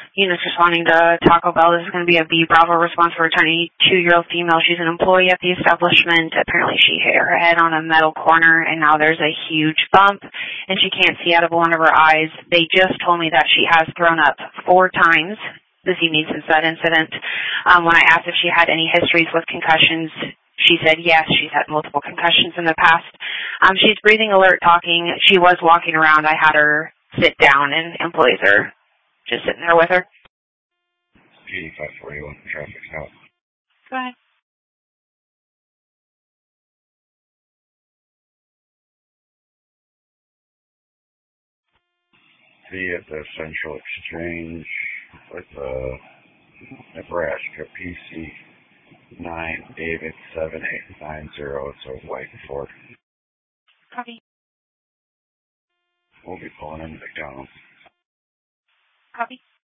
Units responding to Taco Bell. This is going to be a B Bravo response for a 22-year-old female. She's an employee at the establishment. Apparently she hit her head on a metal corner, and now there's a huge bump, and she can't see out of one of her eyes. They just told me that she has thrown up 4 times this evening since that incident. When I asked if she had any histories with concussions, she said yes, she's had multiple concussions in the past. She's breathing alert, talking. She was walking around. I had her sit down, and employees are just sitting there with her. PD 541, traffic stop. Go ahead. See at the Central Exchange with Nebraska PC 9 David 7890. It's a white Ford. Copy. We'll be pulling into McDonald's. Copy.